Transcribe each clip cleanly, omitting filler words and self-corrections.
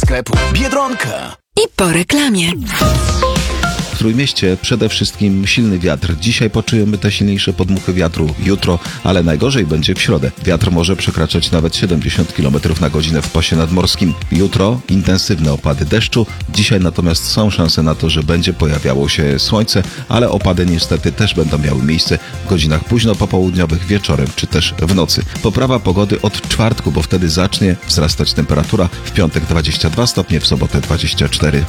sklepu Biedronka. I po reklamie. W Trójmieście przede wszystkim silny wiatr. Dzisiaj poczujemy te silniejsze podmuchy wiatru. Jutro, ale najgorzej będzie w środę. Wiatr może przekraczać nawet 70 km na godzinę w pasie nadmorskim. Jutro intensywne opady deszczu. Dzisiaj natomiast są szanse na to, że będzie pojawiało się słońce, ale opady niestety też będą miały miejsce w godzinach późno popołudniowych, wieczorem czy też w nocy. Poprawa pogody od czwartku, bo wtedy zacznie wzrastać temperatura. W piątek 22 stopnie, w sobotę 24.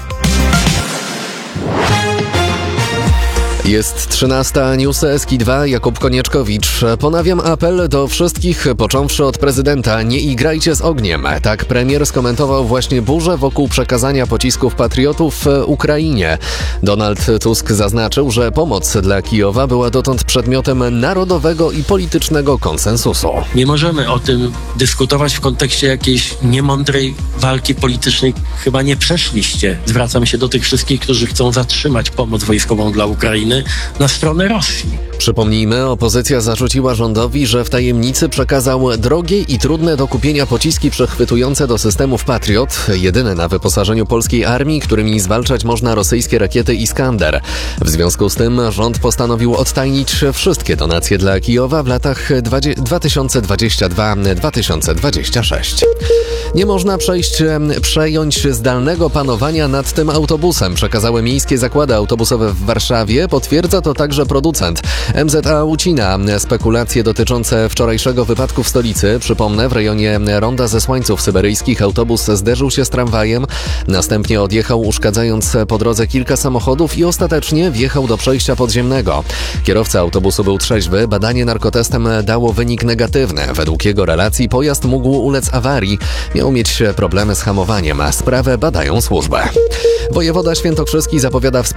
Jest 13, Newsy Eski2, Jakub Konieczkowicz. Ponawiam apel do wszystkich, począwszy od prezydenta, nie igrajcie z ogniem. Tak premier skomentował właśnie burzę wokół przekazania pocisków Patriotów Ukrainie. Donald Tusk zaznaczył, że pomoc dla Kijowa była dotąd przedmiotem narodowego i politycznego konsensusu. Nie możemy o tym dyskutować w kontekście jakiejś niemądrej walki politycznej. Chyba nie przeszliście. Zwracam się do tych wszystkich, którzy chcą zatrzymać pomoc wojskową dla Ukrainy na stronę Rosji. Przypomnijmy, opozycja zarzuciła rządowi, że w tajemnicy przekazał drogie i trudne do kupienia pociski przechwytujące do systemów Patriot, jedyne na wyposażeniu polskiej armii, którymi zwalczać można rosyjskie rakiety Iskander. W związku z tym rząd postanowił odtajnić wszystkie donacje dla Kijowa w latach 2022-2026. Nie można przejąć zdalnego panowania nad tym autobusem, przekazały miejskie zakłady autobusowe w Warszawie. Potwierdza to także producent. MZA ucina spekulacje dotyczące wczorajszego wypadku w stolicy. Przypomnę, w rejonie Ronda ze Słańców Syberyjskich autobus zderzył się z tramwajem, następnie odjechał, uszkadzając po drodze kilka samochodów i ostatecznie wjechał do przejścia podziemnego. Kierowca autobusu był trzeźwy, badanie narkotestem dało wynik negatywny. Według jego relacji pojazd mógł ulec awarii, miał mieć problemy z hamowaniem, a sprawę badają służby. Wojewoda świętokrzyski zapowiada